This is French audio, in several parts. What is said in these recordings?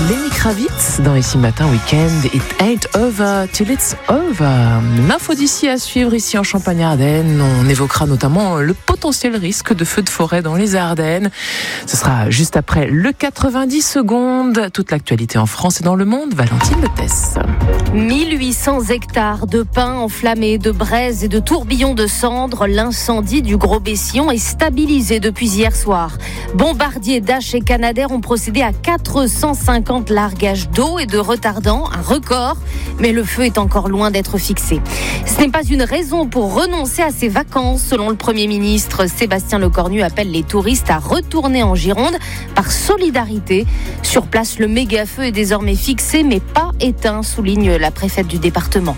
Lenny Kravitz dans Ici Matin Week-end. It ain't over till it's over. L'info d'ici à suivre ici en Champagne-Ardenne. On évoquera notamment le potentiel risque de feux de forêt dans les Ardennes. Ce sera juste après le 90 secondes. Toute l'actualité en France et dans le monde. Valentine Letès. 1800 hectares de pins enflammés, de braises et de tourbillons de cendres. L'incendie du Gros-Bessillon est stabilisé depuis hier soir. Bombardiers, Dash et Canadair ont procédé à 450 largages d'eau et de retardants, un record, mais le feu est encore loin d'être fixé. Ce n'est pas une raison pour renoncer à ses vacances. Selon le Premier ministre, Sébastien Lecornu appelle les touristes à retourner en Gironde par solidarité. Sur place, le méga-feu est désormais fixé mais pas éteint, souligne la préfète du département.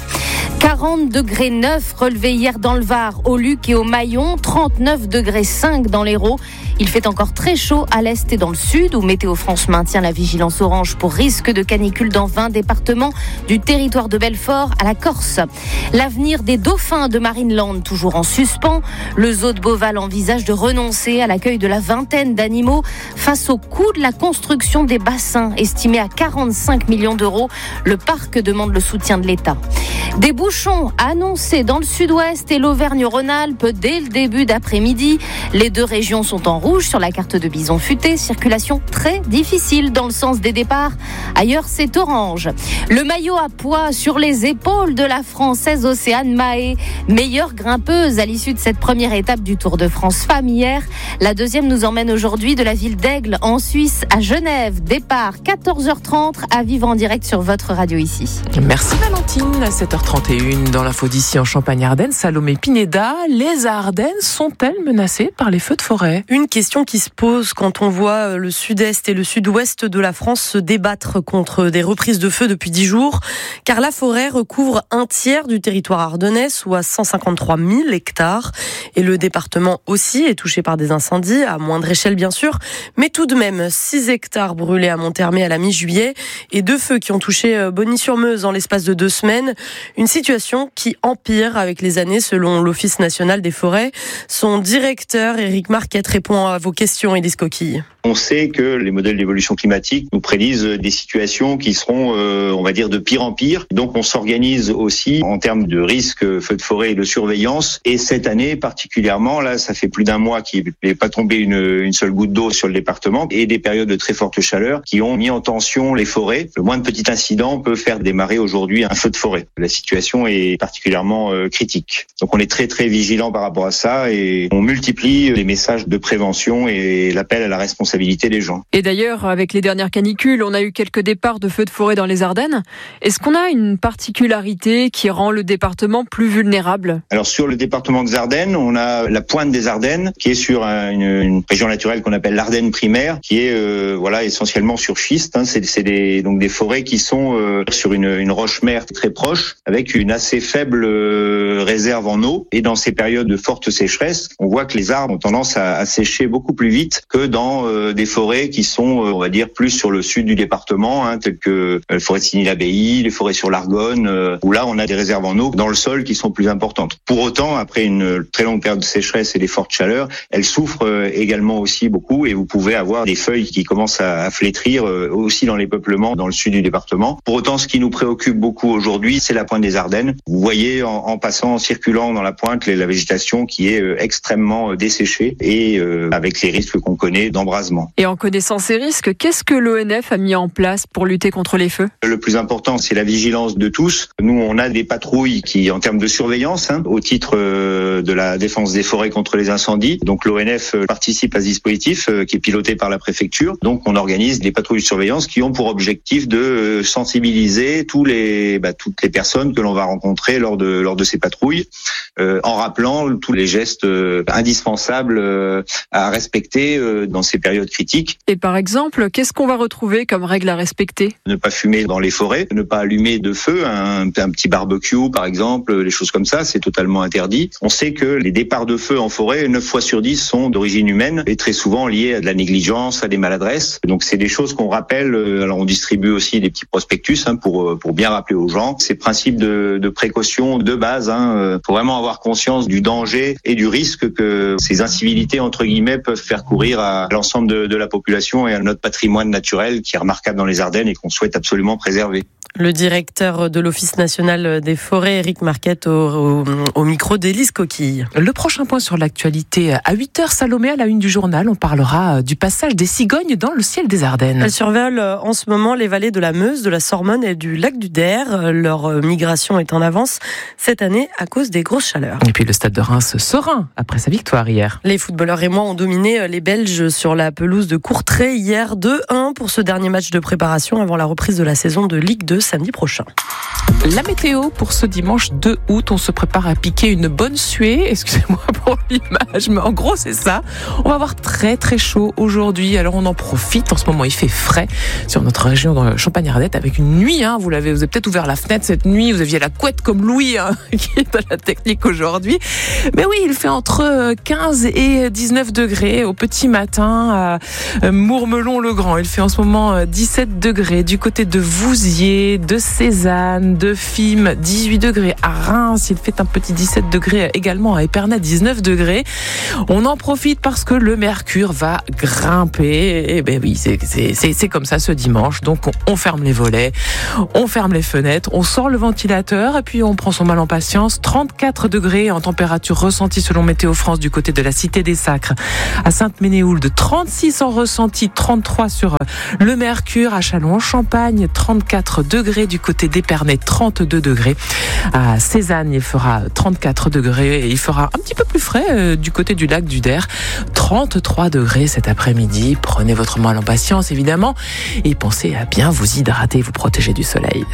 40 degrés 9 relevés hier dans le Var, au Luc et au Maillon, 39 degrés 5 dans l'Hérault. Il fait encore très chaud à l'est et dans le sud, où Météo France maintient la vigilance orange pour risque de canicule dans 20 départements, du territoire de Belfort à la Corse. L'avenir des dauphins de Marineland, toujours en suspens. Le zoo de Beauval envisage de renoncer à l'accueil de la vingtaine d'animaux face au coût de la construction des bassins, estimé à 45 millions d'euros. Le parc demande le soutien de l'État. Des bouchons annoncés dans le sud-ouest et l'Auvergne-Rhône-Alpes dès le début d'après-midi. Les deux régions sont en rouge sur la carte de Bison Futé. Circulation très difficile dans le sens des départs. Ailleurs, c'est orange. Le maillot à poids sur les épaules de la Française Océane Mahé. Meilleure grimpeuse à l'issue de cette première étape du Tour de France Femmes hier. La deuxième nous emmène aujourd'hui de la ville d'Aigle en Suisse à Genève. Départ 14h30 à vivre en direct sur votre radio ici. Merci Valentine. À 7h31 dans l'info d'ici en Champagne-Ardenne. Salomé Pineda, les Ardennes sont-elles menacées par les feux de forêt ? Une question qui se pose quand on voit le sud-est et le sud-ouest de la France se débattre contre des reprises de feu depuis 10 jours, car la forêt recouvre un tiers du territoire ardennais, soit 153 000 hectares. Et le département aussi est touché par des incendies, à moindre échelle bien sûr, mais tout de même 6 hectares brûlés à Monthermé à la mi-juillet et 2 feux qui ont touché Bogny-sur-Meuse en l'espace de 2 semaines. Une situation qui empire avec les années selon l'Office national des forêts. Son directeur, Éric Marquette, répond à vos questions, Élise Coquille. On sait que les modèles d'évolution climatique nous prédisent des situations qui seront, on va dire, de pire en pire. Donc on s'organise aussi en termes de risque feu de forêt et de surveillance. Et cette année particulièrement, là, ça fait plus d'un mois qu'il n'est pas tombé une seule goutte d'eau sur le département et des périodes de très forte chaleur qui ont mis en tension les forêts. Le moindre petit incident peut faire démarrer aujourd'hui un feu de forêt. La situation est particulièrement critique. Donc on est très très vigilant par rapport à ça et on multiplie les messages de prévention et l'appel à la responsabilité des gens. Et d'ailleurs, avec les dernières canicules, on a eu quelques départs de feux de forêt dans les Ardennes. Est-ce qu'on a une particularité qui rend le département plus vulnérable ? Alors sur le département des Ardennes, on a la pointe des Ardennes qui est sur une région naturelle qu'on appelle l'Ardenne primaire, qui est essentiellement sur schiste. C'est des forêts qui sont sur une roche mère très proche, avec une assez faible réserve en eau. Et dans ces périodes de forte sécheresse, on voit que les arbres ont tendance à sécher beaucoup plus vite que dans des forêts qui sont, on va dire, plus sur le sud du département, telles que la forêt de Signy-l'Abbaye, les forêts sur l'Argonne, où là on a des réserves en eau dans le sol qui sont plus importantes. Pour autant, après une très longue période de sécheresse et des fortes chaleurs, elles souffrent également aussi beaucoup et vous pouvez avoir des feuilles qui commencent à flétrir aussi dans les peuplements dans le sud du département. Pour autant, ce qui nous préoccupe beaucoup aujourd'hui, c'est la pointe des Ardennes. Vous voyez en passant, en circulant dans la pointe, la végétation qui est extrêmement desséchée et avec les risques qu'on connaît d'embrasement. Et en connaissant ces risques, qu'est-ce que l'ONF a mis en place pour lutter contre les feux ? Le plus important, c'est la vigilance de tous. Nous, on a des patrouilles qui, en termes de surveillance, au titre de la défense des forêts contre les incendies. Donc l'ONF participe à ce dispositif qui est piloté par la préfecture. Donc on organise des patrouilles de surveillance qui ont pour objectif de sensibiliser toutes les personnes que l'on va rencontrer lors de ces patrouilles, en rappelant tous les gestes indispensables à respecter dans ces périodes critiques. Et par exemple, qu'est-ce qu'on va retrouver comme règle à respecter ? Ne pas fumer dans les forêts, ne pas allumer de feu, un petit barbecue par exemple, les choses comme ça, c'est totalement interdit. On sait que les départs de feu en forêt, 9 fois sur 10 sont d'origine humaine et très souvent liés à de la négligence, à des maladresses. Donc c'est des choses qu'on rappelle. Alors on distribue aussi des petits prospectus pour bien rappeler aux gens ces principes de précaution de base. Faut vraiment avoir conscience du danger et du risque que ces incivilités entre guillemets jamais peuvent faire courir à l'ensemble de la population et à notre patrimoine naturel qui est remarquable dans les Ardennes et qu'on souhaite absolument préserver. Le directeur de l'Office national des forêts, Éric Marquette, au micro d'Élise Coquille. Le prochain point sur l'actualité, à 8h, Salomé, à la une du journal, on parlera du passage des cigognes dans le ciel des Ardennes. Elles survolent en ce moment les vallées de la Meuse, de la Sormonne et du lac du Der. Leur migration est en avance cette année à cause des grosses chaleurs. Et puis le stade de Reims serein après sa victoire hier. Les footballeurs rémois ont dominé les Belges sur la pelouse de Courtrai hier 2-1 pour ce dernier match de préparation avant la reprise de la saison de Ligue 2 samedi prochain. La météo pour ce dimanche 2 août, on se prépare à piquer une bonne suée, excusez-moi pour l'image, mais en gros c'est ça. On va avoir très très chaud aujourd'hui, alors on en profite, en ce moment il fait frais sur notre région de Champagne-Ardenne avec une nuit, vous avez peut-être ouvert la fenêtre cette nuit, vous aviez la couette comme Louis qui est à la technique aujourd'hui, mais oui il fait entre 15 et 19 degrés au petit matin à Mourmelon-le-Grand, il fait en ce moment 17 degrés du côté de Vouziers, de Cézanne, de Fismes, 18 degrés à Reims, il fait un petit 17 degrés également à Épernay, 19 degrés. On en profite parce que le mercure va grimper. Et ben oui, c'est comme ça ce dimanche. Donc on ferme les volets, on ferme les fenêtres, on sort le ventilateur et puis on prend son mal en patience. 34 degrés en température ressentie selon Météo France du côté de la Cité des Sacres à Sainte-Ménéhould, 36 en ressenti, 33 sur le mercure à Châlons-en-Champagne, 34 degrés du côté d'Épernay, 32 degrés. À Cézanne, il fera 34 degrés et il fera un petit peu plus frais du côté du lac du Der, 33 degrés cet après-midi. Prenez votre mal en patience, évidemment, et pensez à bien vous hydrater, vous protéger du soleil.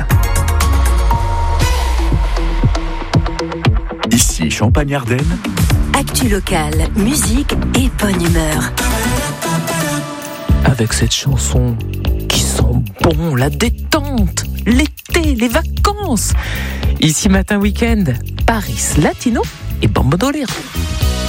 Ici, Champagne-Ardenne. Actu locale, musique et bonne humeur. Avec cette chanson qui sent bon, la détente, l'été, les vacances. Ici Matin Week-end, Paris Latino et Bambolero.